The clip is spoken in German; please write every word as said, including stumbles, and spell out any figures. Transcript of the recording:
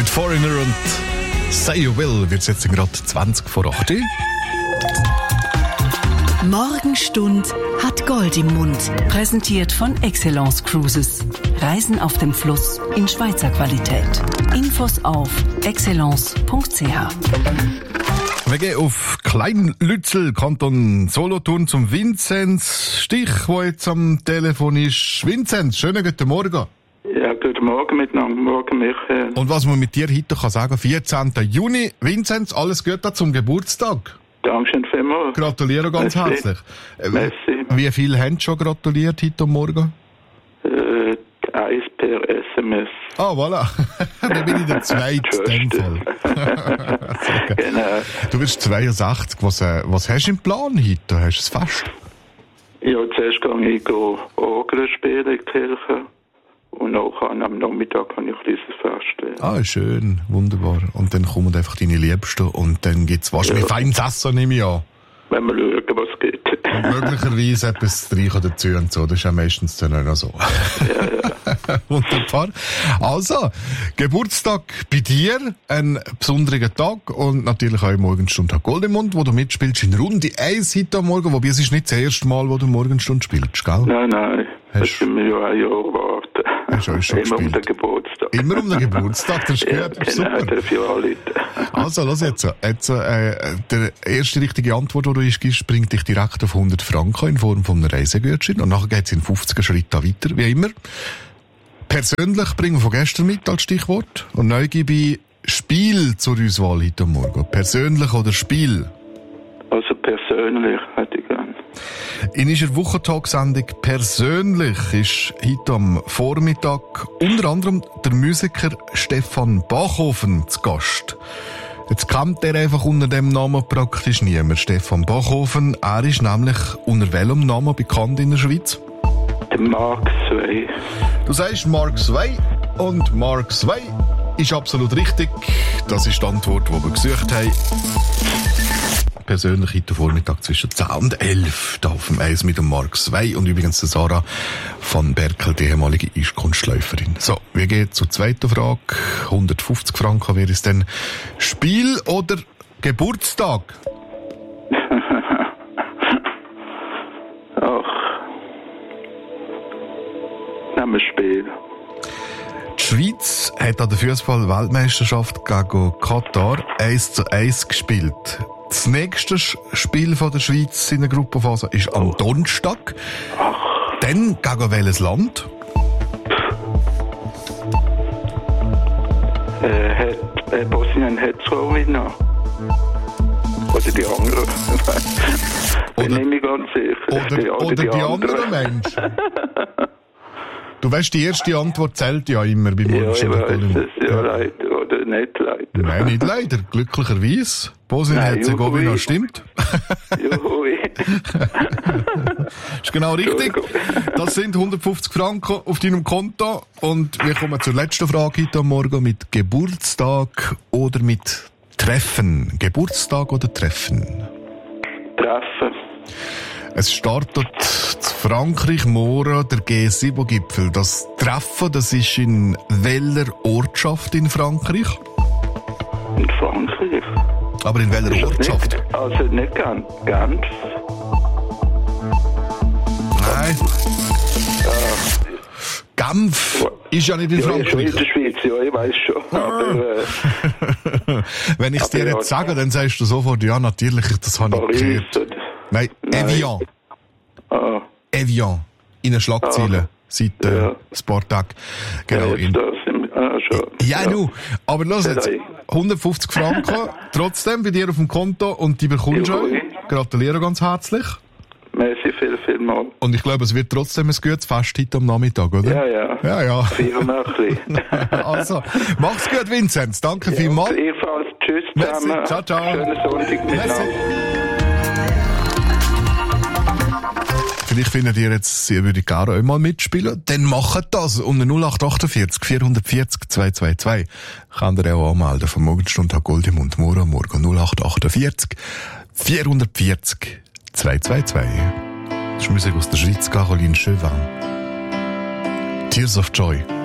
Mit Foreigner und Say You Will wird es jetzt gerade zwanzig vor acht. Morgenstund hat Gold im Mund. Präsentiert von Excellence Cruises. Reisen auf dem Fluss in Schweizer Qualität. Infos auf excellence punkt c h. Wir gehen auf Klein-Lützel, Kanton Solothurn, zum Vinzenz Stich, der jetzt am Telefon ist. Vinzenz, schönen guten Morgen. Ja, guten Morgen miteinander. Morgen, Michael. Und was man mit dir heute kann sagen, vierzehnten Juni, Vinzenz, alles Gute zum Geburtstag. Dankeschön vielmals. Gratuliere ganz Merci. herzlich. Äh, Merci. Wie viele haben schon gratuliert heute Morgen? Äh, eins per S M S. Ah, voilà. Dann bin ich der Zweite in dem Fall. Okay. Genau. Du bist zweiundsechzig. Was, äh, was hast du im Plan heute? Hast du ein Fest? Ja, zuerst gehe ich Orgel spielen in die Kirche. Und nachher am Nachmittag habe ich ein kleines Fest. Ah, schön. Wunderbar. Und dann kommen einfach deine Liebsten und dann gibt es wahrscheinlich Ja. feines Essen, nehme ich an. Wenn wir schauen, was geht. Und möglicherweise etwas zu reichen dazu und so. Das ist ja meistens dann auch noch so. Ja, ja. Wunderbar. Also, Geburtstag bei dir, ein besonderer Tag und natürlich auch Morgenstunde Gold im Mund, wo du mitspielst in Runde eins heute am Morgen, wobei es ist nicht das erste Mal, wo du Morgenstunde spielst, gell? Nein, nein. Das Hast- sind wir ja ein Jahr warten. Hast du auch schon Immer um gespielt? den Geburtstag. Immer um den Geburtstag, das ist Ja, gut, das ist genau, super. darf ich anrufen. Also, los jetzt. jetzt äh, der erste richtige Antwort, die du uns gibst, bringt dich direkt auf hundert Franken in Form von einem Reisegutschein. Und nachher geht es in fünfziger Schritten weiter, wie immer. Persönlich bringen wir von gestern mit als Stichwort. Und neu gebe ich Spiel zur Auswahl heute Morgen. Persönlich oder Spiel? Also persönlich hätte ich gern. In unserer Wochentag-Sendung «Persönlich» ist heute am Vormittag unter anderem der Musiker Stefan Bachhofen zu Gast. Jetzt kennt er einfach unter dem Namen praktisch niemand. Stefan Bachhofen, er ist nämlich unter welchem Namen bekannt in der Schweiz? Der Mark zwei. Du sagst Mark zwei und Mark zwei ist absolut richtig. Das ist die Antwort, die wir gesucht haben. Persönlich heute Vormittag zwischen zehn und elf da auf dem Eis mit dem Mark zwei und übrigens der Sarah von Berkel, die ehemalige Eiskunstläuferin. So, wir gehen zur zweiten Frage. hundertfünfzig Franken wäre es denn. Spiel oder Geburtstag? Ach. Nehmen wir Spiel. Die Schweiz hat an der Fußball-Weltmeisterschaft gegen Katar eins zu eins gespielt. Das nächste Spiel von der Schweiz in der Gruppenphase ist am Donnerstag. Dann gegen welches Land? Äh, hat äh, Bosnien-Herzegowina. Oder die anderen. Bin Oder- ich nicht ganz sicher. Oder, oder die, anderen Menschen? Du weißt, die erste Antwort zählt ja immer bei Ja, ich Morgenstund. weiß es. Ja, leider. Oder nicht leider. Nein, nicht leider. Glücklicherweise. Bosnien-Herzegowina Nein, stimmt. Juhui. Ist genau richtig. Entschuldigung. Das sind hundertfünfzig Franken auf deinem Konto. Und wir kommen zur letzten Frage heute am Morgen mit Geburtstag oder mit Treffen. Geburtstag oder Treffen? Treffen. Es startet zu Frankreich morgen der G sieben Gipfel. Das Treffen, das ist in welcher Ortschaft in Frankreich? In Frankreich. Aber in welcher Ortschaft? Nicht, also nicht Genf. Genf. Nein. Genf ist ja nicht in Ja, schon in Frankreich. der Schweiz, ja, ich weiß schon. Aber äh, Wenn ich es dir Aber jetzt ja. sage, dann sagst du sofort, ja, natürlich, das habe ich Paris gehört. oder... Nein, Nein. Evian. Ah, Evian. In den Schlagzeilen. Ah. Seit äh, Ja. Spartak. Genau. ja, in jetzt da sind wir... Ah, schon. Ja, nu. Aber los jetzt. Nein. hundertfünfzig Franken trotzdem bei dir auf dem Konto und die bekommst du. Jawohl. Gratuliere ganz herzlich. Merci viel, viel mal. Und ich glaube, es wird trotzdem ein gutes Fest heute am Nachmittag, oder? Ja, ja. Ja, ja. Vier Nächte. Also, mach's gut, Vinzenz. Danke vielmals. Ebenfalls. Tschüss Merci. zusammen. Ciao, ciao. Schönen Sonntag miteinander. Vielleicht findet ihr jetzt, ihr würdet gerne auch mal mitspielen, dann macht das. Unter null acht achtundvierzig vierhundertvierzig zweihundertzweiundzwanzig könnt ihr auch anmelden. Vom Morgenstund hat Gold im Mund. Morgen, morgen null acht achtundvierzig vierhundertvierzig zweihundertzweiundzwanzig. Das ist Musik aus der Schweiz, Caroline Chauvin. Tears of Joy.